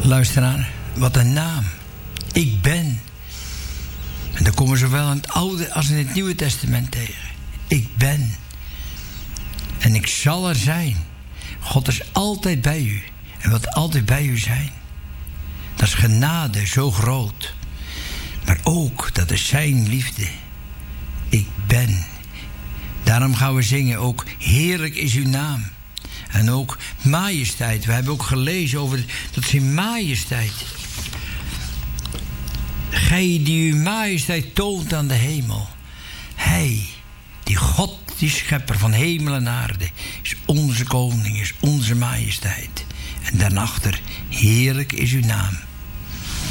Luisteraar, wat een naam. Ik ben. En daar komen we zowel in het Oude als in het Nieuwe Testament tegen. Ik ben. En ik zal er zijn. God is altijd bij u. En wil altijd bij u zijn. Dat is genade zo groot. Maar ook, dat is zijn liefde. Ik ben. Daarom gaan we zingen ook, heerlijk is uw naam. En ook majesteit. We hebben ook gelezen over dat zijn majesteit. Gij die uw majesteit toont aan de hemel. Hij, die God, die schepper van hemel en aarde, is onze koning, is onze majesteit. En daarachter, heerlijk is uw naam.